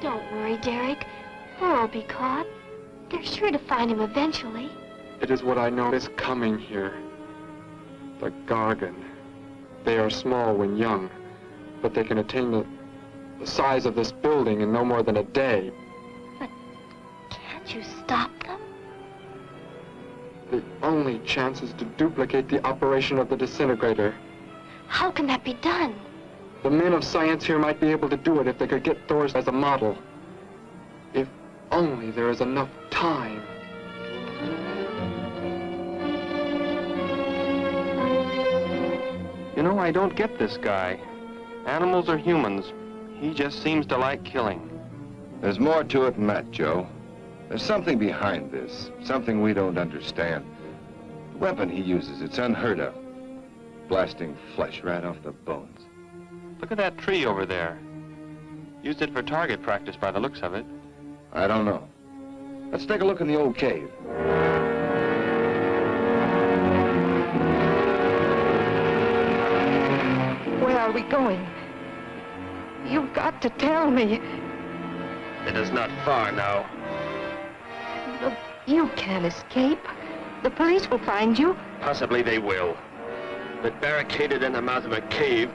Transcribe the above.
Don't worry, Derek. Thor will be caught. They're sure to find him eventually. It is what I know is coming here. The Gargan. They are small when young, but they can attain the size of this building in no more than a day. But can't you stop them? The only chance is to duplicate the operation of the disintegrator. How can that be done? The men of science here might be able to do it if they could get Thor as a model. If only there is enough time. You know, I don't get this guy. Animals or humans, he just seems to like killing. There's more to it than that, Joe. There's something behind this, something we don't understand. The weapon he uses, it's unheard of. Blasting flesh right off the bones. Look at that tree over there. Used it for target practice by the looks of it. I don't know. Let's take a look in the old cave. Where are we going? You've got to tell me. It is not far now. Look, you can't escape. The police will find you. Possibly they will. But barricaded in the mouth of a cave,